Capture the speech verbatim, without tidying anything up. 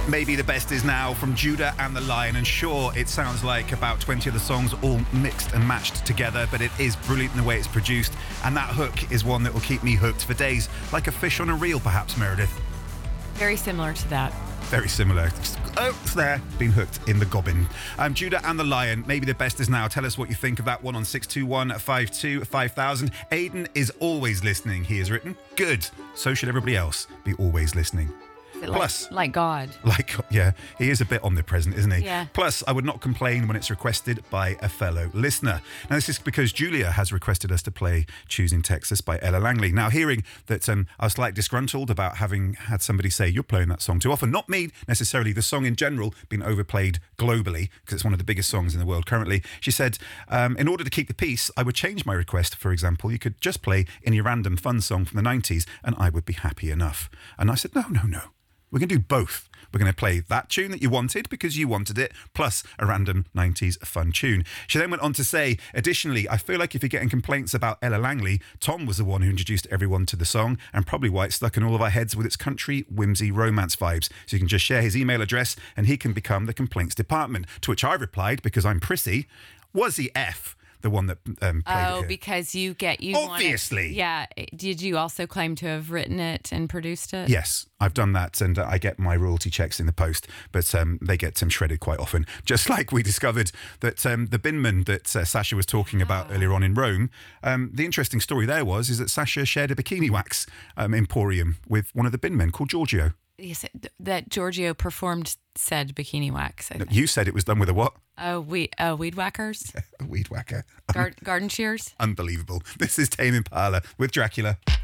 Maybe the best is now from Judah and the Lion. And sure, it sounds like about twenty of the songs all mixed and matched together, but it is brilliant in the way it's produced. And that hook is one that will keep me hooked for days, like a fish on a reel, perhaps, Meredith. Very similar to that. Very similar. Oh, it's there. Been hooked in the gobbin. Um, Judah and the Lion. Maybe the best is now. Tell us what you think of that one on six two one, five two, five thousand. Aidan is always listening, he has written. Good. So should everybody else be always listening. Like, Plus, like God. Like, yeah, he is a bit omnipresent, isn't he? Yeah. Plus, I would not complain when it's requested by a fellow listener. Now, this is because Julia has requested us to play Choosing Texas by Ella Langley. Now, hearing that um, I was slightly disgruntled about having had somebody say, you're playing that song too often. Not me, necessarily. The song in general being overplayed globally, because it's one of the biggest songs in the world currently. She said, um, in order to keep the peace, I would change my request. For example, you could just play any random fun song from the nineties, and I would be happy enough. And I said, no, no, no. We're going to do both. We're going to play that tune that you wanted because you wanted it, plus a random nineties fun tune. She then went on to say, additionally, I feel like if you're getting complaints about Ella Langley, Tom was the one who introduced everyone to the song and probably why it's stuck in all of our heads with its country, whimsy, romance vibes. So you can just share his email address and he can become the complaints department. To which I replied, because I'm prissy, was he F? The one that um, played Oh, it here. because you get you Obviously. Want it, yeah. Did you also claim to have written it and produced it? Yes, I've done that, and uh, I get my royalty checks in the post, but um, they get um, shredded quite often. Just like we discovered that um, the binman that uh, Sasha was talking about oh. earlier on in Rome, um, the interesting story there was is that Sasha shared a bikini wax um, emporium with one of the binmen called Giorgio. Yes, that Giorgio performed said bikini wax. No, you said it was done with a what? Oh, we, uh, weed whackers. A weed whacker. Gar- garden shears. Unbelievable. This is Tame Impala with Dracula.